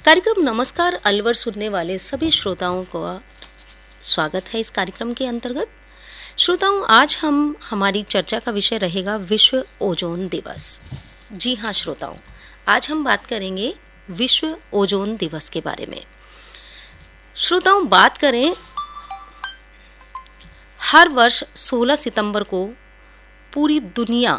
कार्यक्रम नमस्कार अलवर सुनने वाले सभी श्रोताओं को स्वागत है इस कार्यक्रम के अंतर्गत। श्रोताओं, आज हमारी चर्चा का विषय रहेगा विश्व ओजोन दिवस। जी हाँ श्रोताओं, आज हम बात करेंगे विश्व ओजोन दिवस के बारे में। श्रोताओं, बात करें, हर वर्ष 16 सितंबर को पूरी दुनिया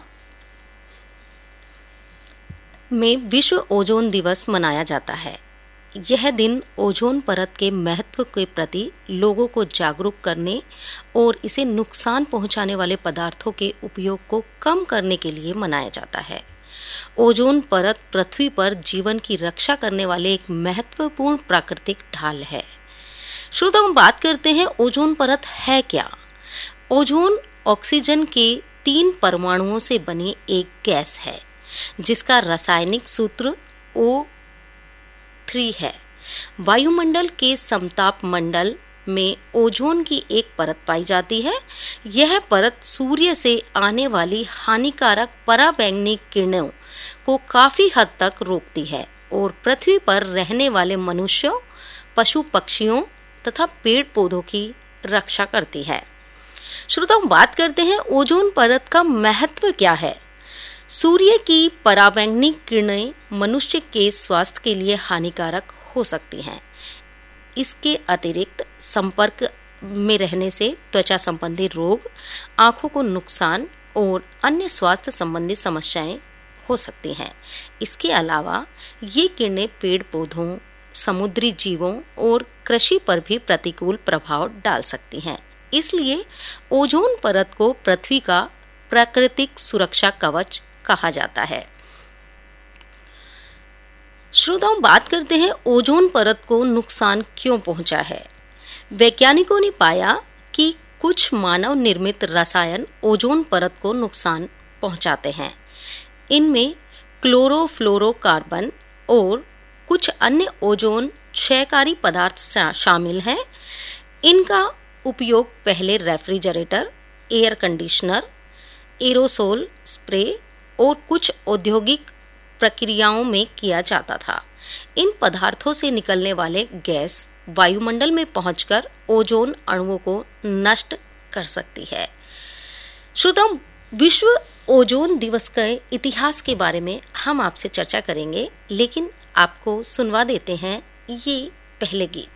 में विश्व ओजोन दिवस मनाया जाता है। यह दिन ओजोन परत के महत्व के प्रति लोगों को जागरूक करने और इसे नुकसान पहुंचाने वाले पदार्थों के उपयोग को कम करने के लिए मनाया जाता है। ओजोन परत पृथ्वी पर जीवन की रक्षा करने वाले एक महत्वपूर्ण प्राकृतिक ढाल है। श्रोताओं, बात करते हैं ओजोन परत है क्या। ओजोन ऑक्सीजन के 3 परमाणुओं से बनी एक गैस है जिसका रासायनिक सूत्र O3 है। वायुमंडल के समताप मंडल में ओजोन की एक परत पाई जाती है। यह परत सूर्य से आने वाली हानिकारक पराबैंगनी किरणों को काफी हद तक रोकती है और पृथ्वी पर रहने वाले मनुष्यों, पशु पक्षियों तथा पेड़ पौधों की रक्षा करती है। श्रोताओं, बात करते हैं ओजोन परत का महत्व क्या है। सूर्य की पराबैंगनी किरणें मनुष्य के स्वास्थ्य के लिए हानिकारक हो सकती हैं। इसके अतिरिक्त संपर्क में रहने से त्वचा संबंधी रोग, आंखों को नुकसान और अन्य स्वास्थ्य संबंधी समस्याएं हो सकती हैं। इसके अलावा ये किरणें पेड़ पौधों, समुद्री जीवों और कृषि पर भी प्रतिकूल प्रभाव डाल सकती हैं। इसलिए ओजोन परत को पृथ्वी का प्राकृतिक सुरक्षा कवच कहा जाता है। श्रोताओं, बात करते हैं ओजोन परत को नुकसान क्यों पहुंचा है। वैज्ञानिकों ने पाया कि कुछ मानव निर्मित रसायन ओजोन परत को नुकसान पहुंचाते हैं। इनमें क्लोरोफ्लोरोकार्बन और कुछ अन्य ओजोन क्षयकारी पदार्थ शामिल हैं। इनका उपयोग पहले refrigerator, air conditioner, aerosol spray और कुछ औद्योगिक प्रक्रियाओं में किया जाता था। इन पदार्थों से निकलने वाले गैस वायुमंडल में पहुंचकर ओजोन अणुओं को नष्ट कर सकती है। श्रोताओं, विश्व ओजोन दिवस के इतिहास के बारे में हम आपसे चर्चा करेंगे, लेकिन आपको सुनवा देते हैं ये पहले गीत।